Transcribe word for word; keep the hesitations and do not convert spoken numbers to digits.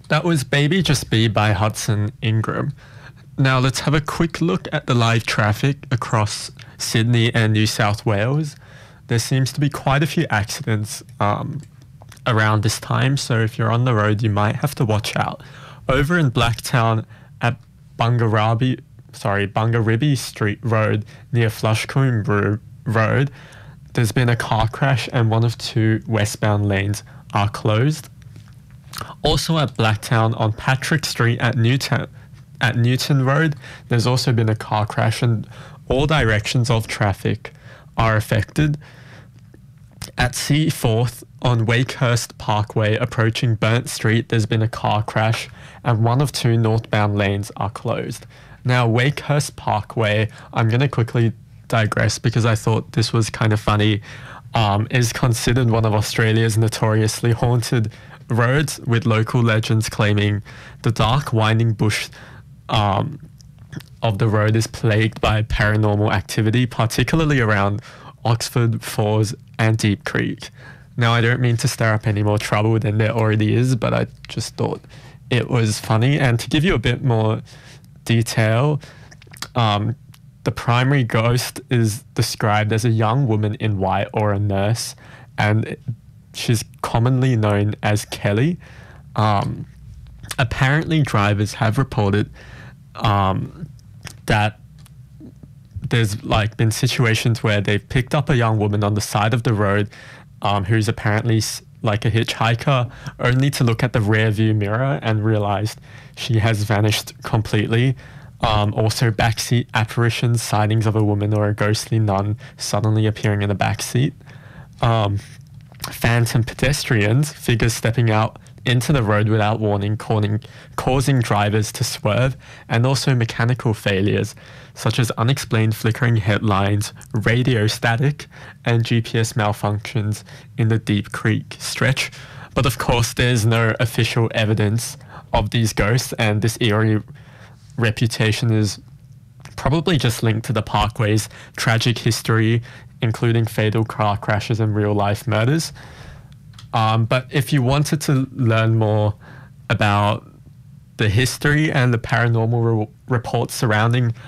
That was Baby Just Be by Hudson Ingram. Now let's have a quick look at the live traffic across Sydney and New South Wales. There seems to be quite a few accidents um, around this time, so if you're on the road, you might have to watch out. Over in Blacktown at Bungarabi, sorry, Bungaribbi Street Road near Flushcombe Road, there's been a car crash and one of two westbound lanes are closed. Also at Blacktown on Patrick Street at Newtown, at Newton Road, there's also been a car crash and all directions of traffic are affected. At Seaforth on Wakehurst Parkway approaching Burnt Street, there's been a car crash and one of two northbound lanes are closed. Now, Wakehurst Parkway, I'm going to quickly digress because I thought this was kind of funny, um, is considered one of Australia's notoriously haunted roads, with local legends claiming the dark winding bush um, of the road is plagued by paranormal activity, particularly around Oxford, Falls and Deep Creek. Now, I don't mean to stir up any more trouble than there already is, but I just thought it was funny. And to give you a bit more detail, um, the primary ghost is described as a young woman in white or a nurse, and she's commonly known as Kelly. Um, apparently, drivers have reported um, that there's like been situations where they've picked up a young woman on the side of the road um, who's apparently s- like a hitchhiker, only to look at the rear view mirror and realized she has vanished completely. Um, also, backseat apparitions, sightings of a woman or a ghostly nun suddenly appearing in the backseat. Um, phantom pedestrians, figures stepping out into the road without warning, causing, causing drivers to swerve, and also mechanical failures, such as unexplained flickering headlines, radio static, and G P S malfunctions in the Deep Creek stretch. But of course, there's no official evidence of these ghosts, and this eerie reputation is probably just linked to the parkway's tragic history, including fatal car crashes and real-life murders. Um, but if you wanted to learn more about the history and the paranormal re- reports surrounding